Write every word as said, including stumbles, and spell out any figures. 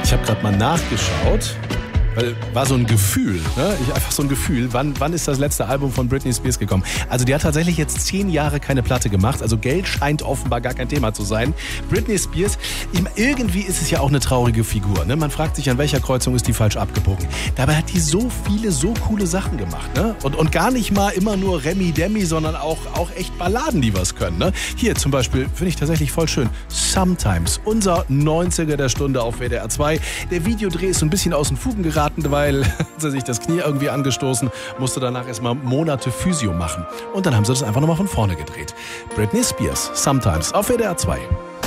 Ich habe gerade mal nachgeschaut, weil war so ein Gefühl, ne? Ich, einfach so ein Gefühl, wann, wann ist das letzte Album von Britney Spears gekommen? Also die hat tatsächlich jetzt zehn Jahre keine Platte gemacht, also Geld scheint offenbar gar kein Thema zu sein. Britney Spears, ich, irgendwie ist es ja auch eine traurige Figur, ne? Man fragt sich, an welcher Kreuzung ist die falsch abgebogen. Dabei hat die so viele, so coole Sachen gemacht, ne? Und, und gar nicht mal immer nur Remi Demi, sondern auch, auch echt Balladen, die was können, ne? Hier zum Beispiel, finde ich tatsächlich voll schön, Sometimes, unser neunziger der Stunde auf W D R zwei. Der Videodreh ist so ein bisschen aus den Fugen geraten, weil sie sich das Knie irgendwie angestoßen, musste danach erstmal Monate Physio machen. Und dann haben sie das einfach nochmal von vorne gedreht. Britney Spears, Sometimes, auf W D R zwei.